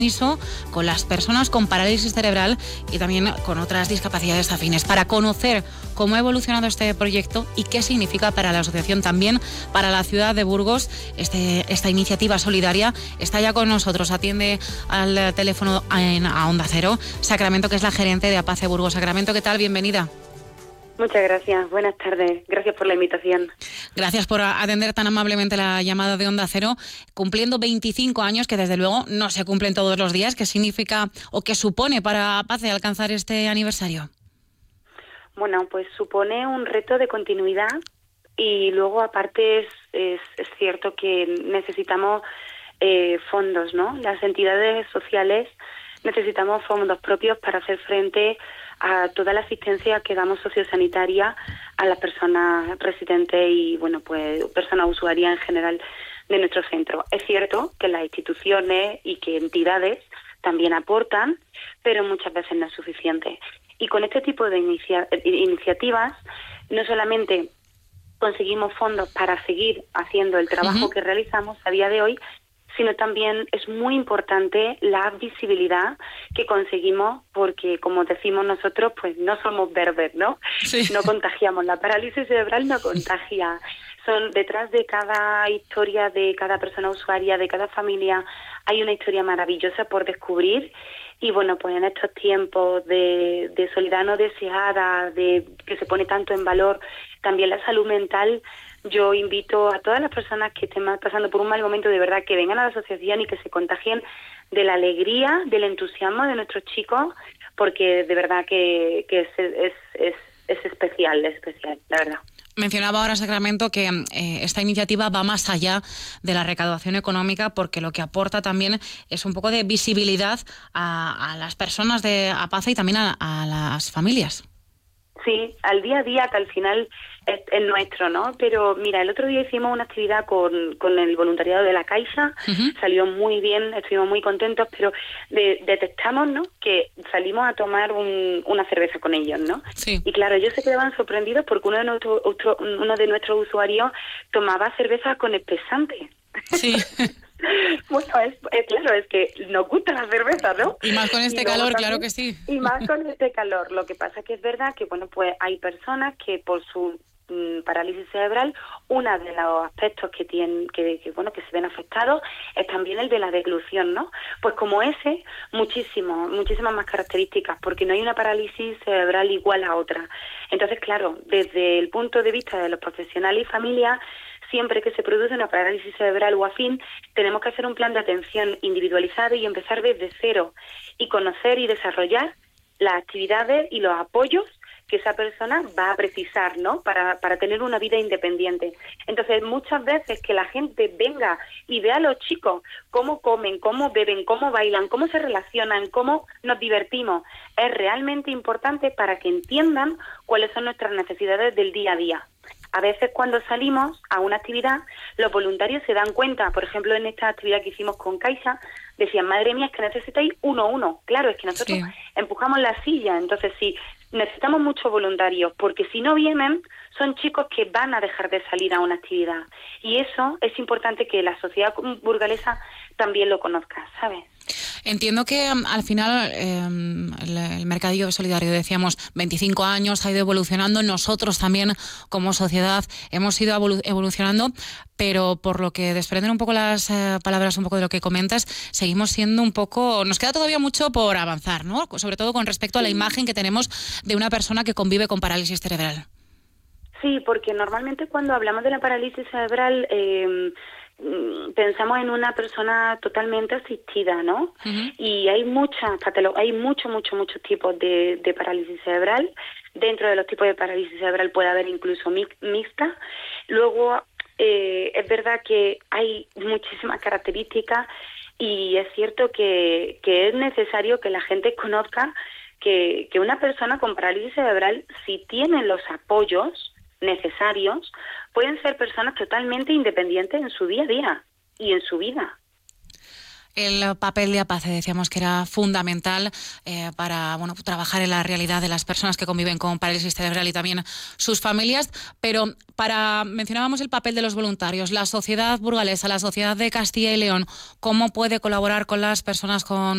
con las personas con parálisis cerebral y también con otras discapacidades afines, para conocer cómo ha evolucionado este proyecto y qué significa para la asociación, también para la ciudad de Burgos. Esta iniciativa solidaria está ya con nosotros, atiende al teléfono a Onda Cero Sacramento, que es la gerente de APACE Burgos. Sacramento, ¿qué tal? Bienvenida. Muchas gracias, buenas tardes, gracias por la invitación. Gracias por atender tan amablemente la llamada de Onda Cero, cumpliendo 25 años, que desde luego no se cumplen todos los días. ¿Qué significa o qué supone para APACE alcanzar este aniversario? Bueno, pues supone un reto de continuidad y luego aparte es cierto que necesitamos fondos, ¿no? Las entidades sociales necesitamos fondos propios para hacer frente a toda la asistencia que damos sociosanitaria a las personas residentes y, bueno, pues personas usuarias en general de nuestro centro. Es cierto que las instituciones y que entidades también aportan, pero muchas veces no es suficiente. Y con este tipo de iniciativas no solamente conseguimos fondos para seguir haciendo el trabajo que realizamos a día de hoy, sino también es muy importante la visibilidad que conseguimos porque, como decimos nosotros, pues no somos verdes, ¿no? Sí. No contagiamos. La parálisis cerebral no contagia. Detrás de cada historia, de cada persona usuaria, de cada familia, hay una historia maravillosa por descubrir. Y bueno, pues en estos tiempos de soledad no deseada, de que se pone tanto en valor también la salud mental, yo invito a todas las personas que estén pasando por un mal momento, de verdad, que vengan a la asociación y que se contagien de la alegría, del entusiasmo de nuestros chicos, porque de verdad que es especial, la verdad. Mencionaba ahora, Sacramento, que esta iniciativa va más allá de la recaudación económica, porque lo que aporta también es un poco de visibilidad a las personas de APACE y también a las familias. Sí, al día a día, que al final es nuestro, ¿no? Pero mira, el otro día hicimos una actividad con el voluntariado de la Caixa, salió muy bien, estuvimos muy contentos, pero detectamos, ¿no?, que salimos a tomar una cerveza con ellos, ¿no? Sí. Y claro, ellos se quedaban sorprendidos porque uno de nuestros usuarios tomaba cerveza con espesante. Sí. Bueno, claro, es que nos gusta la cerveza, ¿no? Y más con este calor, claro que sí. Y más con este calor. Lo que pasa es que es verdad que, bueno, pues hay personas que por su parálisis cerebral, uno de los aspectos que tienen, que se ven afectados es también el de la deglución, ¿no? Pues como ese, muchísimas más características, porque no hay una parálisis cerebral igual a otra. Entonces, claro, desde el punto de vista de los profesionales y familias, siempre que se produce una parálisis cerebral o afín, tenemos que hacer un plan de atención individualizado y empezar desde cero y conocer y desarrollar las actividades y los apoyos que esa persona va a precisar, ¿no?, para tener una vida independiente. Entonces, muchas veces que la gente venga y vea a los chicos cómo comen, cómo beben, cómo bailan, cómo se relacionan, cómo nos divertimos, es realmente importante para que entiendan cuáles son nuestras necesidades del día a día. A veces cuando salimos a una actividad, los voluntarios se dan cuenta, por ejemplo, en esta actividad que hicimos con Caixa, decían, madre mía, es que necesitáis uno. Claro, es que nosotros empujamos la silla, entonces sí, necesitamos muchos voluntarios, porque si no vienen, son chicos que van a dejar de salir a una actividad. Y eso es importante que la sociedad burgalesa también lo conozca, ¿sabes? Entiendo que al final el mercadillo solidario, decíamos, 25 años, ha ido evolucionando. Nosotros también como sociedad hemos ido evolucionando, pero por lo que desprenden un poco las palabras, un poco de lo que comentas, seguimos siendo un poco... Nos queda todavía mucho por avanzar, ¿no? Sobre todo con respecto a la imagen que tenemos de una persona que convive con parálisis cerebral. Sí, porque normalmente cuando hablamos de la parálisis cerebral... pensamos en una persona totalmente asistida, ¿no? Y hay muchos tipos de parálisis cerebral. Dentro de los tipos de parálisis cerebral puede haber incluso mixta. Luego, es verdad que hay muchísimas características y es cierto que es necesario que la gente conozca que una persona con parálisis cerebral, si tiene los apoyos necesarios, pueden ser personas totalmente independientes en su día a día y en su vida. El papel de APACE decíamos que era fundamental para trabajar en la realidad de las personas que conviven con parálisis cerebral y también sus familias, pero mencionábamos el papel de los voluntarios, la sociedad burgalesa, la sociedad de Castilla y León, ¿cómo puede colaborar con las personas con